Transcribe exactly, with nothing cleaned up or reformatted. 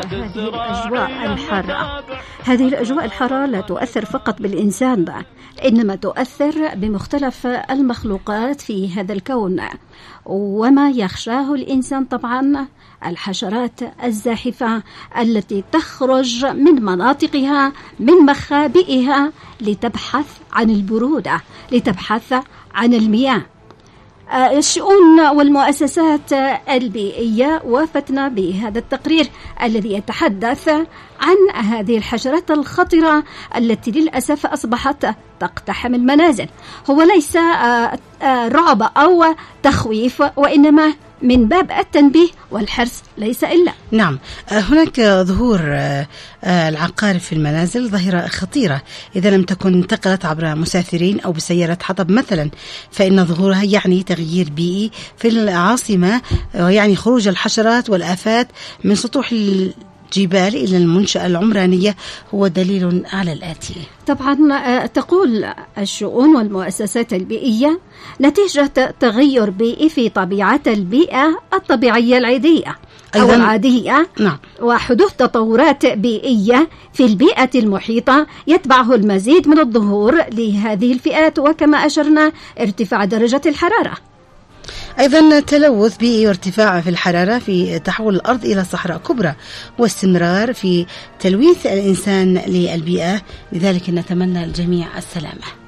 هذه الأجواء الحارة. هذه الأجواء الحارة لا تؤثر فقط بالإنسان، إنما تؤثر بمختلف المخلوقات في هذا الكون، وما يخشاه الإنسان طبعا الحشرات الزاحفة التي تخرج من مناطقها من مخابئها لتبحث عن البرودة، لتبحث عن المياه. الشؤون والمؤسسات البيئية وافتنا بهذا التقرير الذي يتحدث عن هذه الحشرات الخطرة التي للأسف أصبحت تقتحم المنازل. هو ليس رعب أو تخويف، وإنما من باب التنبيه والحرص ليس إلا. نعم، هناك ظهور العقارب في المنازل ظاهرة خطيرة إذا لم تكن انتقلت عبر مسافرين أو بسيارة حطب مثلا، فإن ظهورها يعني تغيير بيئي في العاصمة، يعني خروج الحشرات والآفات من سطوح الجبال إلى المنشأة العمرانية هو دليل على الآتي. طبعا تقول الشؤون والمؤسسات البيئية نتيجة تغير بيئي في طبيعة البيئة الطبيعية العادية أو العادية، نعم. وحدوث تطورات بيئية في البيئة المحيطة يتبعه المزيد من الظهور لهذه الفئات، وكما أشرنا ارتفاع درجة الحرارة. أيضا تلوث بيئي وارتفاع في الحرارة في تحول الأرض إلى صحراء كبرى، واستمرار في تلويث الإنسان للبيئة، لذلك نتمنى الجميع السلامة.